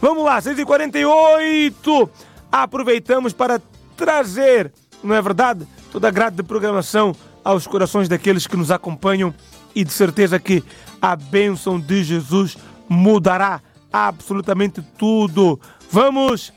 Vamos lá, 6h48. Aproveitamos para trazer, não é verdade, toda a grade de programação aos corações daqueles que nos acompanham e de certeza que a bênção de Jesus mudará absolutamente tudo. Vamos,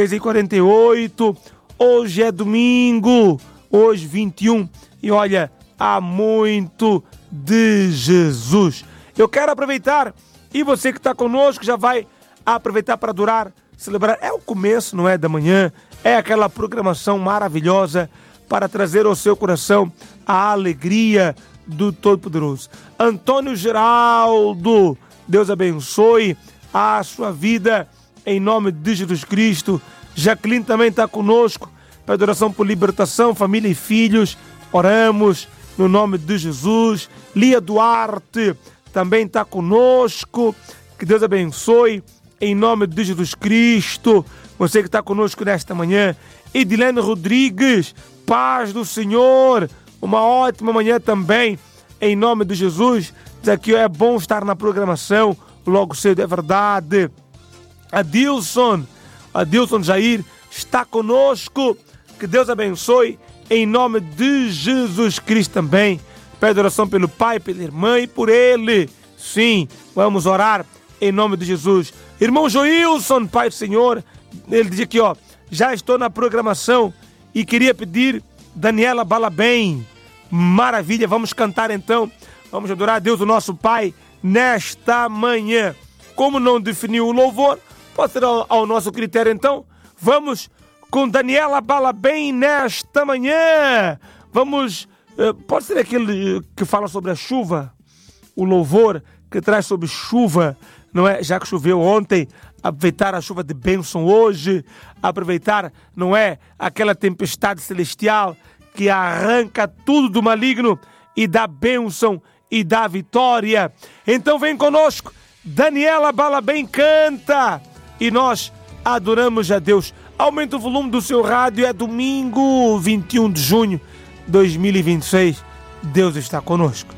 6h48. Hoje é domingo, hoje 21, e olha, há muito de Jesus. Eu quero aproveitar, e você que está conosco já vai aproveitar para adorar, celebrar. É o começo, não é, da manhã, é aquela programação maravilhosa para trazer ao seu coração a alegria do Todo-Poderoso. Antônio Geraldo, Deus abençoe a sua vida em nome de Jesus Cristo. Jacqueline também está conosco para adoração por libertação, família e filhos. Oramos no nome de Jesus. Lia Duarte também está conosco. Que Deus abençoe em nome de Jesus Cristo. Você que está conosco nesta manhã. Edilene Rodrigues, paz do Senhor. Uma ótima manhã também em nome de Jesus. Diz aqui, é bom estar na programação logo cedo, é verdade. Adilson Jair está conosco. Que Deus abençoe em nome de Jesus Cristo também. Pede oração pelo pai, pela irmã e por ele. Sim, vamos orar em nome de Jesus. Irmão Joilson, Pai do Senhor, ele diz aqui, já estou na programação e queria pedir Daniela Balabem. Maravilha, vamos cantar então. Vamos adorar a Deus, o nosso Pai, nesta manhã. Como não definiu o louvor, pode ser ao nosso critério então. Vamos com Daniela Balabem nesta manhã. Vamos, pode ser aquele que fala sobre a chuva, o louvor que traz sobre chuva, não é? Já que choveu ontem, aproveitar a chuva de bênção hoje, aproveitar, não é? Aquela tempestade celestial que arranca tudo do maligno e dá bênção e dá vitória. Então vem conosco, Daniela Balabem canta e nós adoramos a Deus. Aumenta o volume do seu rádio, é domingo 21 de junho de 2026. Deus está conosco.